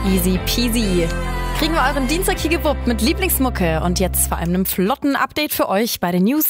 Easy peasy. Kriegen wir euren Dienstag hier gewuppt mit Lieblingsmucke und jetzt vor allem einem flotten Update für euch bei den News.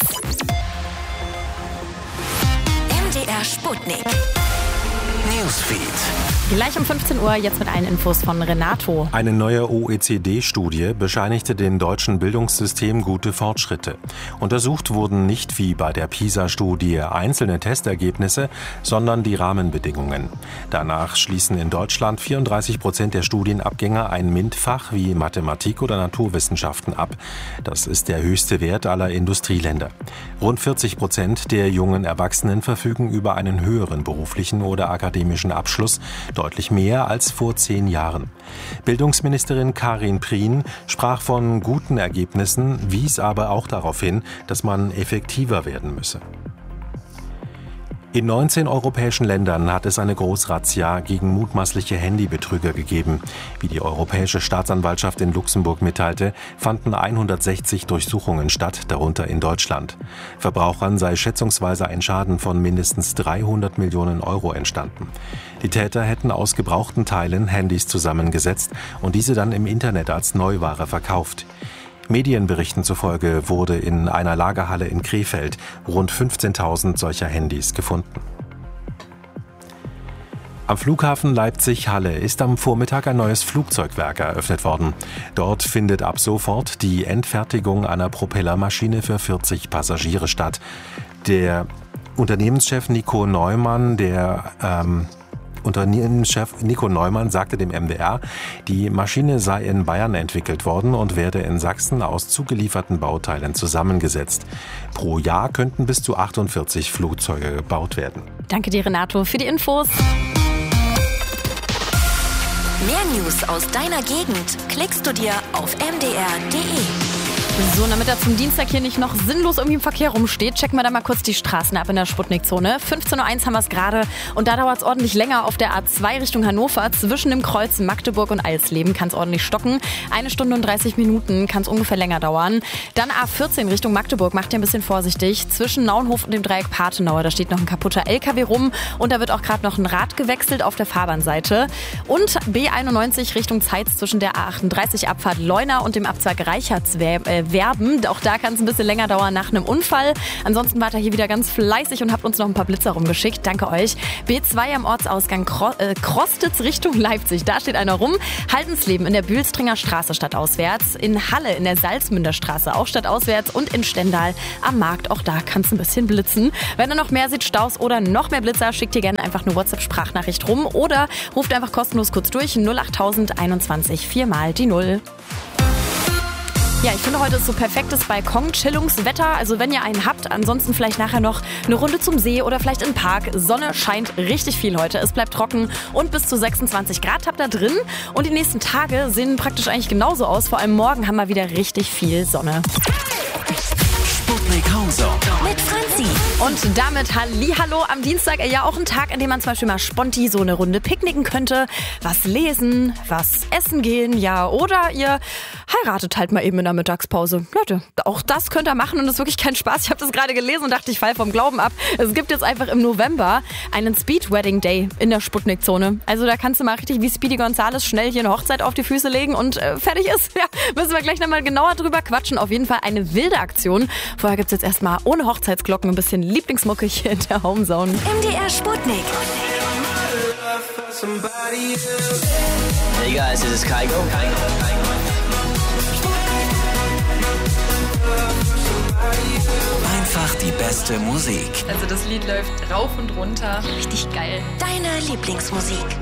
MDR Sputnik. Newsfeed. Gleich um 15 Uhr jetzt mit allen Infos von Renato. Eine neue OECD-Studie bescheinigte dem deutschen Bildungssystem gute Fortschritte. Untersucht wurden nicht wie bei der PISA-Studie einzelne Testergebnisse, sondern die Rahmenbedingungen. Danach schließen in Deutschland 34% der Studienabgänger ein MINT-Fach wie Mathematik oder Naturwissenschaften ab. Das ist der höchste Wert aller Industrieländer. Rund 40% der jungen Erwachsenen verfügen über einen höheren beruflichen oder akademischen Abschluss, deutlich mehr als vor 10 Jahren. Bildungsministerin Karin Prien sprach von guten Ergebnissen, wies aber auch darauf hin, dass man effektiver werden müsse. In 19 europäischen Ländern hat es eine Großrazzia gegen mutmaßliche Handybetrüger gegeben. Wie die Europäische Staatsanwaltschaft in Luxemburg mitteilte, fanden 160 Durchsuchungen statt, darunter in Deutschland. Verbrauchern sei schätzungsweise ein Schaden von mindestens 300 Millionen Euro entstanden. Die Täter hätten aus gebrauchten Teilen Handys zusammengesetzt und diese dann im Internet als Neuware verkauft. Medienberichten zufolge wurde in einer Lagerhalle in Krefeld rund 15.000 solcher Handys gefunden. Am Flughafen Leipzig-Halle ist am Vormittag ein neues Flugzeugwerk eröffnet worden. Dort findet ab sofort die Endfertigung einer Propellermaschine für 40 Passagiere statt. Der Unternehmenschef Nico Neumann, sagte dem MDR, die Maschine sei in Bayern entwickelt worden und werde in Sachsen aus zugelieferten Bauteilen zusammengesetzt. Pro Jahr könnten bis zu 48 Flugzeuge gebaut werden. Danke dir, Renato, für die Infos. Mehr News aus deiner Gegend klickst du dir auf mdr.de. So, damit er zum Dienstag hier nicht noch sinnlos irgendwie im Verkehr rumsteht, checken wir da mal kurz die Straßen ab in der Sputnik-Zone. 15.01 Uhr haben wir es gerade und da dauert es ordentlich länger auf der A2 Richtung Hannover. Zwischen dem Kreuz Magdeburg und Alsleben kann es ordentlich stocken. 1 Stunde und 30 Minuten kann es ungefähr länger dauern. Dann A14 Richtung Magdeburg, macht ihr ein bisschen vorsichtig. Zwischen Naunhof und dem Dreieck Pathenauer, da steht noch ein kaputter LKW rum und da wird auch gerade noch ein Rad gewechselt auf der Fahrbahnseite. Und B91 Richtung Zeitz zwischen der A38 Abfahrt Leuna und dem Abzweig Reichertswerben. Auch da kann es ein bisschen länger dauern nach einem Unfall. Ansonsten wart ihr hier wieder ganz fleißig und habt uns noch ein paar Blitzer rumgeschickt. Danke euch. B2 am Ortsausgang Krostitz Richtung Leipzig. Da steht einer rum. Haldensleben in der Bühlstringer Straße stadtauswärts. In Halle in der Salzmünder Straße auch stadtauswärts. Und in Stendal am Markt. Auch da kann es ein bisschen blitzen. Wenn ihr noch mehr seht, Staus oder noch mehr Blitzer, schickt ihr gerne einfach eine WhatsApp-Sprachnachricht rum. Oder ruft einfach kostenlos kurz durch. 08000 21 4 mal die 0. Ja, ich finde, heute ist so perfektes Balkon-Chillungswetter. Also wenn ihr einen habt, ansonsten vielleicht nachher noch eine Runde zum See oder vielleicht im Park. Sonne scheint richtig viel heute. Es bleibt trocken und bis zu 26 Grad habt ihr drin. Und die nächsten Tage sehen praktisch eigentlich genauso aus. Vor allem morgen haben wir wieder richtig viel Sonne. Sputnik Homezone mit Franzi. Und damit Hallihallo am Dienstag. Ja, auch ein Tag, an dem man zum Beispiel mal sponti so eine Runde picknicken könnte. Was lesen, was essen gehen, ja. Oder ihr heiratet halt mal eben in der Mittagspause. Leute, auch das könnt ihr machen und das ist wirklich kein Spaß. Ich habe das gerade gelesen und dachte, ich falle vom Glauben ab. Es gibt jetzt einfach im November einen Speed Wedding Day in der Sputnik-Zone. Also da kannst du mal richtig wie Speedy Gonzales schnell hier eine Hochzeit auf die Füße legen und fertig ist. Ja, müssen wir gleich nochmal genauer drüber quatschen. Auf jeden Fall eine wilde Aktion. Vorher gibt's jetzt erstmal ohne Hochzeitsglocken ein bisschen Lieblingsmucke hier in der Homezone. MDR Sputnik. Hey guys, this is Kygo. Einfach die beste Musik. Also das Lied läuft rauf und runter. Richtig geil. Deine Lieblingsmusik.